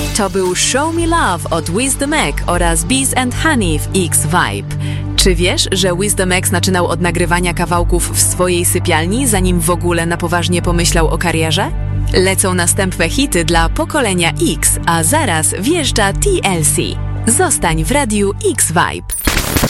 To był Show Me Love od Wisdom Egg oraz Bees and Honey w X-Vibe. Czy wiesz, że Wisdom Egg zaczynał od nagrywania kawałków w swojej sypialni, zanim w ogóle na poważnie pomyślał o karierze? Lecą następne hity dla pokolenia X, a zaraz wjeżdża TLC. Zostań w radiu X-Vibe.